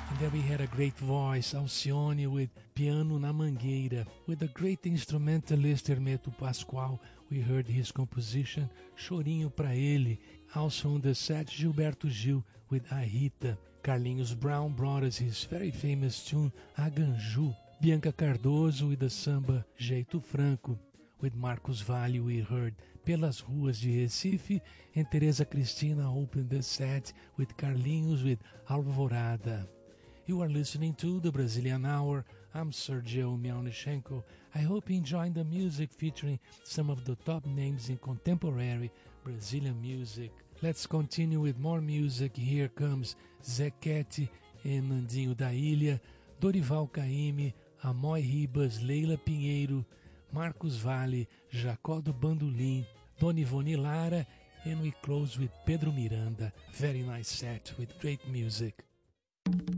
And then we had a great voice, Alcione with Piano na Mangueira. With the great instrumentalist Hermeto Pascoal, we heard his composition Chorinho Pra Ele. Also on the set, Gilberto Gil with A Rita. Carlinhos Brown brought us his very famous tune, Aganju. Bianca Cardoso with the samba Jeito Franco. With Marcos Valle, we heard Pelas Ruas de Recife, and Teresa Cristina opened the set with Carlinhos with Alvorada. You are listening to the Brazilian Hour. I'm Sergio Miaunichenko. I hope you enjoyed the music featuring some of the top names in contemporary Brazilian music. Let's continue with more music. Here comes Zequete and Nandinho da Ilha, Dorival Caymmi, Amói Ribas, Leila Pinheiro, Marcos Valle, Jacó do Bandolim, Dona Ivone Lara, and we close with Pedro Miranda. Very nice set with great music.